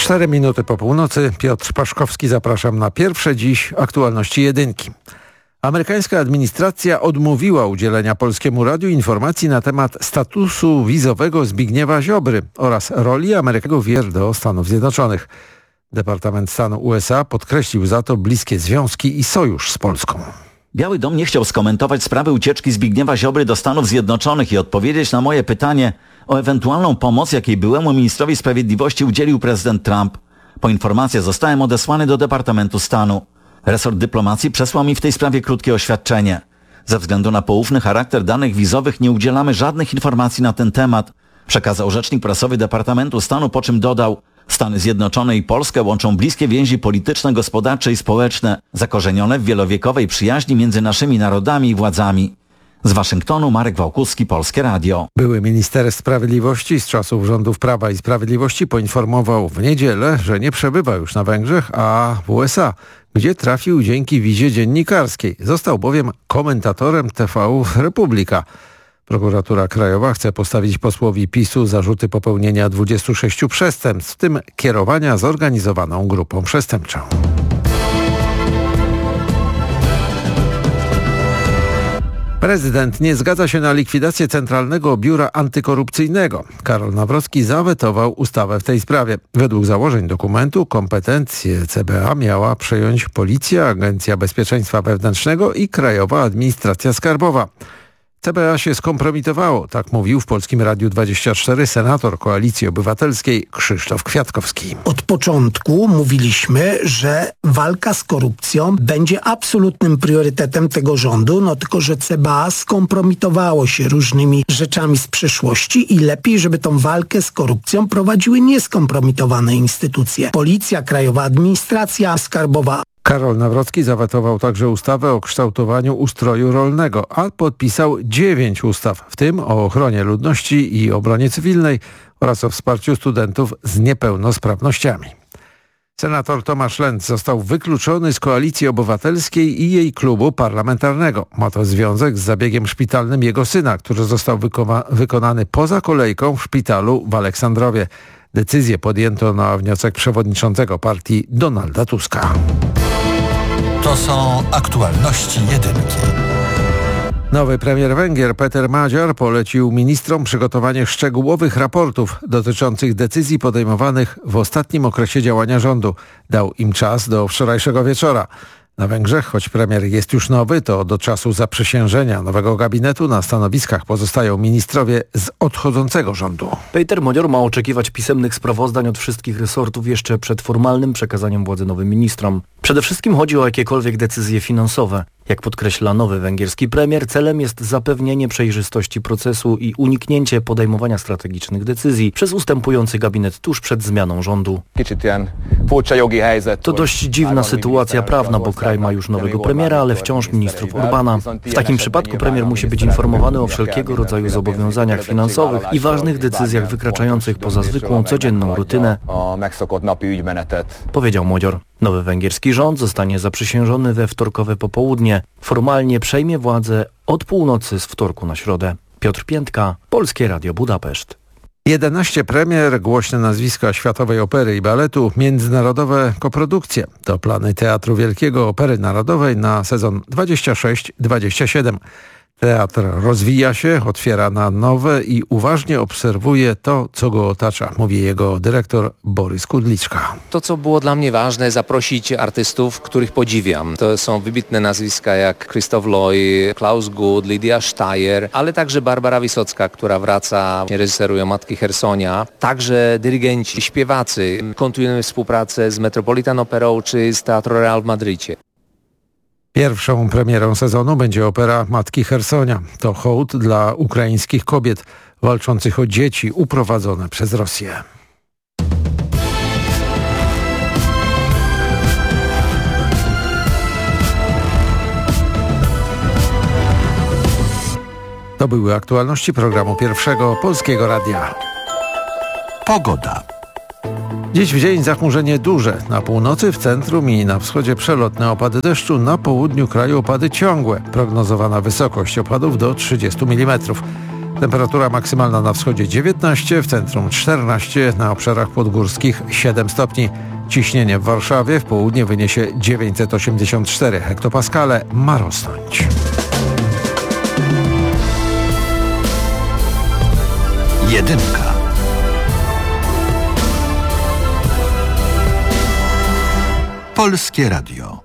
4 minuty po północy. Piotr Paszkowski, zapraszam na pierwsze dziś aktualności jedynki. Amerykańska administracja odmówiła udzielenia Polskiemu Radiu informacji na temat statusu wizowego Zbigniewa Ziobry oraz roli Amerykańskiego wjazdu do Stanów Zjednoczonych. Departament Stanu USA podkreślił za to bliskie związki i sojusz z Polską. Biały Dom nie chciał skomentować sprawy ucieczki Zbigniewa Ziobry do Stanów Zjednoczonych i odpowiedzieć na moje pytanie o ewentualną pomoc, jakiej byłemu ministrowi sprawiedliwości udzielił prezydent Trump. Po informację zostałem odesłany do Departamentu Stanu. Resort dyplomacji przesłał mi w tej sprawie krótkie oświadczenie. Ze względu na poufny charakter danych wizowych nie udzielamy żadnych informacji na ten temat, przekazał rzecznik prasowy Departamentu Stanu, po czym dodał: Stany Zjednoczone i Polskę łączą bliskie więzi polityczne, gospodarcze i społeczne, zakorzenione w wielowiekowej przyjaźni między naszymi narodami i władzami. Z Waszyngtonu Marek Wałkuski, Polskie Radio. Były minister sprawiedliwości z czasów rządów Prawa i Sprawiedliwości poinformował w niedzielę, że nie przebywa już na Węgrzech, a w USA, gdzie trafił dzięki wizie dziennikarskiej. Został bowiem komentatorem TV Republika. Prokuratura Krajowa chce postawić posłowi PiS-u zarzuty popełnienia 26 przestępstw, w tym kierowania zorganizowaną grupą przestępczą. Prezydent nie zgadza się na likwidację Centralnego Biura Antykorupcyjnego. Karol Nawrocki zawetował ustawę w tej sprawie. Według założeń dokumentu kompetencje CBA miała przejąć Policja, Agencja Bezpieczeństwa Wewnętrznego i Krajowa Administracja Skarbowa. CBA się skompromitowało, tak mówił w Polskim Radiu 24 senator Koalicji Obywatelskiej Krzysztof Kwiatkowski. Od początku mówiliśmy, że walka z korupcją będzie absolutnym priorytetem tego rządu, tylko że CBA skompromitowało się różnymi rzeczami z przeszłości i lepiej, żeby tą walkę z korupcją prowadziły nieskompromitowane instytucje. Policja, Krajowa Administracja Skarbowa. Karol Nawrocki zawetował także ustawę o kształtowaniu ustroju rolnego, a podpisał 9 ustaw, w tym o ochronie ludności i obronie cywilnej oraz o wsparciu studentów z niepełnosprawnościami. Senator Tomasz Lenz został wykluczony z Koalicji Obywatelskiej i jej klubu parlamentarnego. Ma to związek z zabiegiem szpitalnym jego syna, który został wykonany poza kolejką w szpitalu w Aleksandrowie. Decyzję podjęto na wniosek przewodniczącego partii Donalda Tuska. To są aktualności jedynki. Nowy premier Węgier Peter Magyar polecił ministrom przygotowanie szczegółowych raportów dotyczących decyzji podejmowanych w ostatnim okresie działania rządu. Dał im czas do wczorajszego wieczora. Na Węgrzech, choć premier jest już nowy, to do czasu zaprzysiężenia nowego gabinetu na stanowiskach pozostają ministrowie z odchodzącego rządu. Peter Magyar ma oczekiwać pisemnych sprawozdań od wszystkich resortów jeszcze przed formalnym przekazaniem władzy nowym ministrom. Przede wszystkim chodzi o jakiekolwiek decyzje finansowe. Jak podkreśla nowy węgierski premier, celem jest zapewnienie przejrzystości procesu i uniknięcie podejmowania strategicznych decyzji przez ustępujący gabinet tuż przed zmianą rządu. To dość dziwna sytuacja prawna, bo kraj ma już nowego premiera, ale wciąż ministrów Orbana. W takim przypadku premier musi być informowany o wszelkiego rodzaju zobowiązaniach finansowych i ważnych decyzjach wykraczających poza zwykłą, codzienną rutynę, powiedział Magyar. Nowy węgierski rząd zostanie zaprzysiężony we wtorkowe popołudnie. Formalnie przejmie władzę od północy z wtorku na środę. Piotr Piętka, Polskie Radio Budapeszt. 11 premier, głośne nazwiska światowej opery i baletu, międzynarodowe koprodukcje. To plany Teatru Wielkiego Opery Narodowej na sezon 26-27. Teatr rozwija się, otwiera na nowe i uważnie obserwuje to, co go otacza, mówi jego dyrektor Borys Kudliczka. To, co było dla mnie ważne, zaprosić artystów, których podziwiam. To są wybitne nazwiska jak Christoph Loy, Klaus Guth, Lydia Steyer, ale także Barbara Wysocka, która wraca, reżyseruje Matki Chersonia. Także dyrygenci, śpiewacy. Kontynuujemy współpracę z Metropolitan Operą czy z Teatro Real w Madrycie. Pierwszą premierą sezonu będzie opera Matki Chersonia. To hołd dla ukraińskich kobiet walczących o dzieci uprowadzone przez Rosję. To były aktualności programu Pierwszego Polskiego Radia. Pogoda. Dziś w dzień zachmurzenie duże. Na północy, w centrum i na wschodzie przelotne opady deszczu. Na południu kraju opady ciągłe. Prognozowana wysokość opadów do 30 mm. Temperatura maksymalna na wschodzie 19, w centrum 14, na obszarach podgórskich 7 stopni. Ciśnienie w Warszawie w południe wyniesie 984 hektopaskale, ma rosnąć. Jedynka. Polskie Radio.